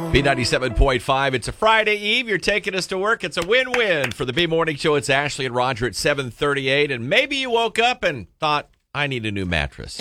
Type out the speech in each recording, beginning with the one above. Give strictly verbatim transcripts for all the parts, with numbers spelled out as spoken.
B ninety-seven point five. It's a Friday Eve. You're taking us to work. It's a win-win for the B Morning Show. It's Ashley and Roger at seven thirty-eight. And maybe you woke up and thought, I need a new mattress.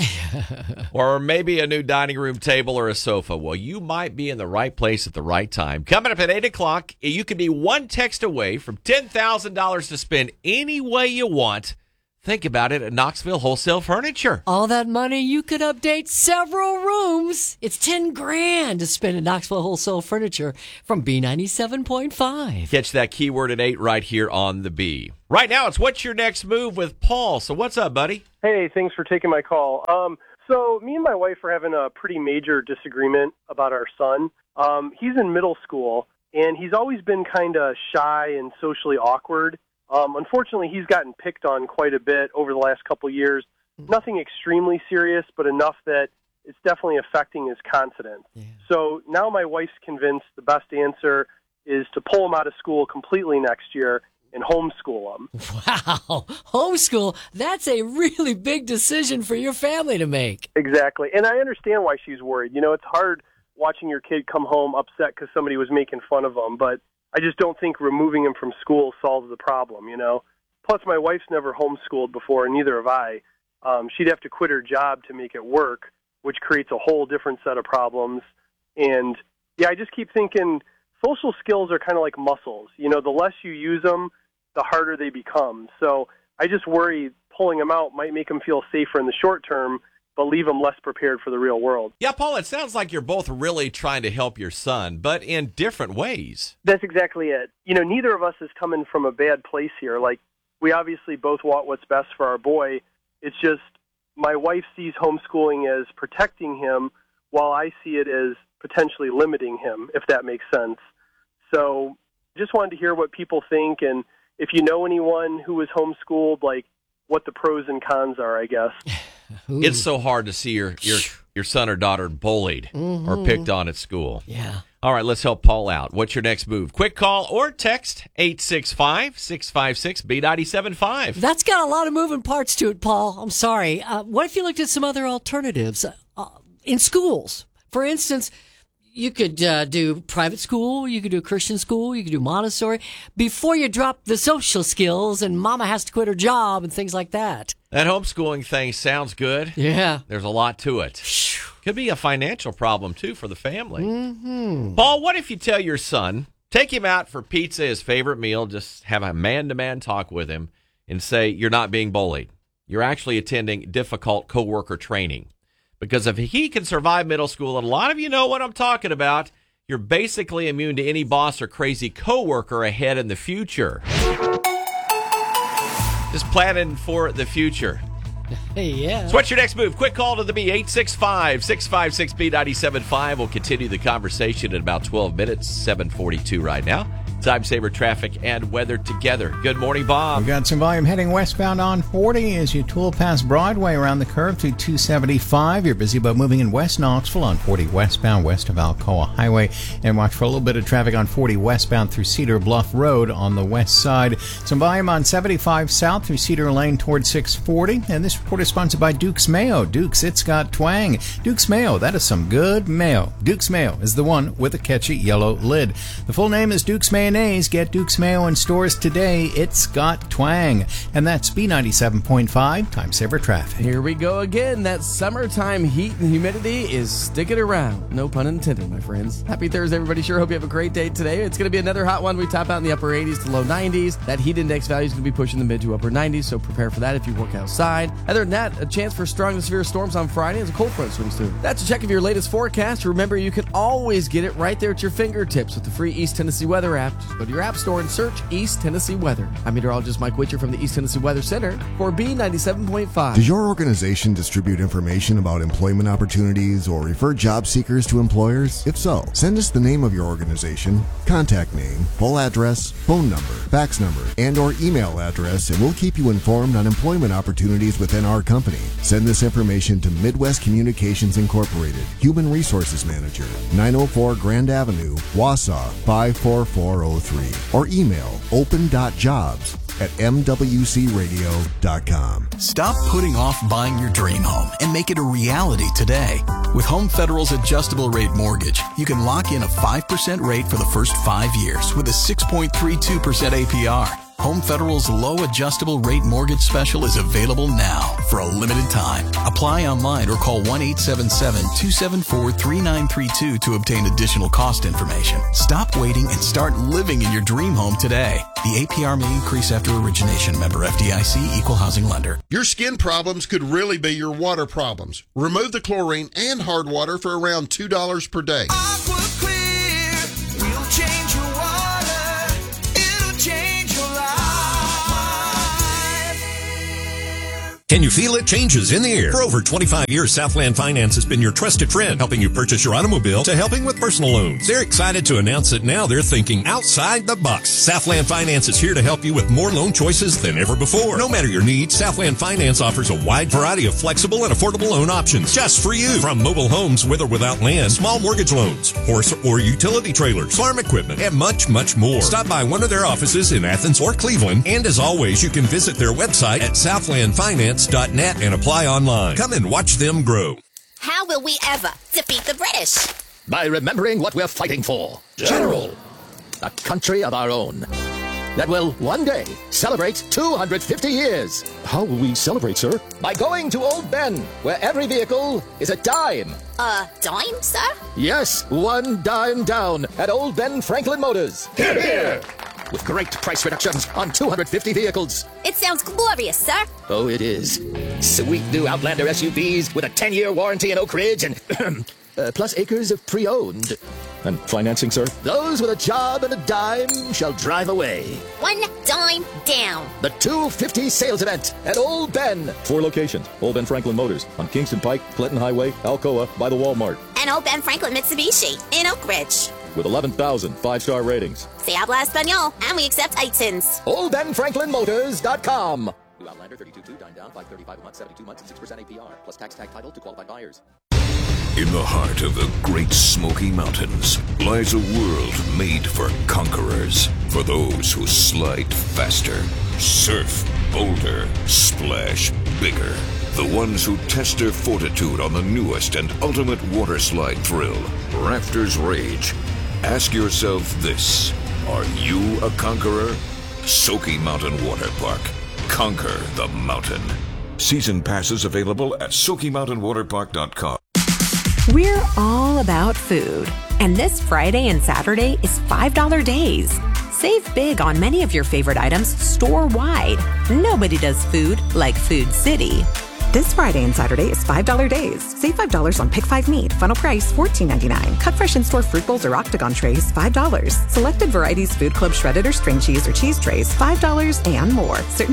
Or maybe a new dining room table or a sofa. Well, you might be in the right place at the right time. Coming up at eight o'clock, you can be one text away from ten thousand dollars to spend any way you want. Think about it at Knoxville Wholesale Furniture. All that money, you could update several rooms. It's ten grand to spend at Knoxville Wholesale Furniture from B ninety-seven point five. Catch that keyword at eight right here on the B. Right now, it's What's Your Next Move with Paul. So what's up, buddy? Hey, thanks for taking my call. Um, so me and my wife are having a pretty major disagreement about our son. Um, he's in middle school, and he's always been kind of shy and socially awkward. Um, unfortunately, he's gotten picked on quite a bit over the last couple of years. Nothing extremely serious, but enough that it's definitely affecting his confidence. Yeah. So now my wife's convinced the best answer is to pull him out of school completely next year and homeschool him. Wow. Homeschool, that's a really big decision for your family to make. Exactly. And I understand why she's worried. You know, it's hard watching your kid come home upset because somebody was making fun of him, but I just don't think removing him from school solves the problem, you know. Plus, my wife's never homeschooled before, and neither have I. Um, she'd have to quit her job to make it work, which creates a whole different set of problems. And, yeah, I just keep thinking social skills are kind of like muscles. You know, the less you use them, the harder they become. So I just worry pulling them out might make them feel safer in the short term, but leave them less prepared for the real world. Yeah, Paul, it sounds like you're both really trying to help your son, but in different ways. That's exactly it. You know, neither of us is coming from a bad place here. Like, we obviously both want what's best for our boy. It's just my wife sees homeschooling as protecting him, while I see it as potentially limiting him, if that makes sense. So just wanted to hear what people think, and if you know anyone who was homeschooled, like, what the pros and cons are, I guess. Ooh. It's so hard to see your your, your son or daughter bullied mm-hmm. or picked on at school. Yeah. All right, let's help Paul out. What's your next move? Quick call or text eight six five, six five six, B nine seven five. That's got a lot of moving parts to it, Paul. I'm sorry. Uh, what if you looked at some other alternatives uh, in schools? For instance, you could uh, do private school, you could do Christian school, you could do Montessori, before you drop the social skills and mama has to quit her job and things like that. That homeschooling thing sounds good. Yeah. There's a lot to it. Could be a financial problem, too, for the family. Mm-hmm. Paul, what if you tell your son, take him out for pizza, his favorite meal, just have a man-to-man talk with him, and say, you're not being bullied. You're actually attending difficult coworker training. Because if he can survive middle school, and a lot of you know what I'm talking about, you're basically immune to any boss or crazy coworker ahead in the future. Just planning for the future. Hey, yeah. So what's your next move? Quick call to the B, eight six five, six five six, B nine seven five. We'll continue the conversation in about twelve minutes, seven forty-two right now. Time saver traffic and weather together. Good morning, Bob. We've got some volume heading westbound on forty as you tool past Broadway around the curve to two seventy-five. You're busy about moving in West Knoxville on forty westbound west of Alcoa Highway. And watch for a little bit of traffic on forty westbound through Cedar Bluff Road on the west side. Some volume on seventy-five south through Cedar Lane toward six forty. And this report is sponsored by Duke's Mayo. Duke's, it's got twang. Duke's Mayo, that is some good mayo. Duke's Mayo is the one with a catchy yellow lid. The full name is Duke's Mayonnaise. Get Duke's Mayo in stores today. It's got twang. And that's B ninety-seven point five, Time Saver Traffic. Here we go again. That summertime heat and humidity is sticking around. No pun intended, my friends. Happy Thursday, everybody. Sure hope you have a great day today. It's going to be another hot one. We top out in the upper eighties to low nineties. That heat index value is going to be pushing the mid to upper nineties, so prepare for that if you work outside. Other than that, a chance for strong to severe storms on Friday as a cold front swings through. That's a check of your latest forecast. Remember, you can always get it right there at your fingertips with the free East Tennessee Weather app. Just go to your app store and search East Tennessee Weather. I'm meteorologist Mike Witcher from the East Tennessee Weather Center for B ninety-seven point five. Does your organization distribute information about employment opportunities or refer job seekers to employers? If so, send us the name of your organization, contact name, full address, phone number, fax number, and or email address, and we'll keep you informed on employment opportunities within our company. Send this information to Midwest Communications Incorporated, Human Resources Manager, nine oh four Grand Avenue, Wausau, five four four oh three, or email open dot jobs at m w c radio dot com. Stop putting off buying your dream home and make it a reality today. With Home Federal's adjustable rate mortgage, you can lock in a five percent rate for the first five years with a six point three two percent A P R. Home Federal's low adjustable rate mortgage special is available now for a limited time. Apply online or call one eight seven seven, two seven four, three nine three two to obtain additional cost information. Stop waiting and start living in your dream home today. The A P R may increase after origination. Member F D I C, Equal Housing Lender. Your skin problems could really be your water problems. Remove the chlorine and hard water for around two dollars per day. Aqua Clear will change your water. It'll change your life. Can you feel it? Changes in the air. For over twenty-five years, Southland Finance has been your trusted friend, helping you purchase your automobile to helping with personal loans. They're excited to announce that now they're thinking outside the box. Southland Finance is here to help you with more loan choices than ever before. No matter your needs, Southland Finance offers a wide variety of flexible and affordable loan options just for you. From mobile homes with or without land, small mortgage loans, horse or utility trailers, farm equipment, and much, much more. Stop by one of their offices in Athens or Cleveland, and as always, you can visit their website at southland finance dot net and apply online. Come and watch them grow. How will we ever defeat the British? By remembering what we're fighting for. General. A country of our own that will one day celebrate two hundred fifty years. How will we celebrate, sir? By going to Old Ben, where every vehicle is a dime. A dime, sir? Yes, one dime down at Old Ben Franklin Motors. Here, here. With great price reductions on two hundred fifty vehicles. It sounds glorious, sir. Oh, it is. Sweet new Outlander S U Vs with a ten-year warranty in Oak Ridge and uh, plus acres of pre-owned. And financing, sir? Those with a job and a dime shall drive away. One dime down. The two fifty sales event at Old Ben. Four locations. Old Ben Franklin Motors on Kingston Pike, Clinton Highway, Alcoa, by the Walmart. And Old Ben Franklin Mitsubishi in Oak Ridge. With eleven thousand five-star ratings. Se habla español, and we accept I T I Ns. Old Ben Franklin Motors dot com. New Outlander thirty-two two, dime down, five thirty-five a month, seventy-two months, and six percent A P R. Plus tax tag title to qualified buyers. In the heart of the Great Smoky Mountains lies a world made for conquerors. For those who slide faster, surf bolder, splash bigger. The ones who test their fortitude on the newest and ultimate water slide thrill, Rafters Rage. Ask yourself this: are you a conqueror? Soaky Mountain Water Park. Conquer the mountain. Season passes available at soaky mountain water park dot com. We're all about food, and this Friday and Saturday is five dollar days. Save big on many of your favorite items store-wide. Nobody does food like Food City. This Friday and Saturday is five dollar days. Save five dollars on Pick five meat. Final price fourteen ninety-nine. Cut fresh in-store fruit bowls or octagon trays, five dollars. Selected varieties, Food Club shredded or string cheese or cheese trays, five dollars and more. Certain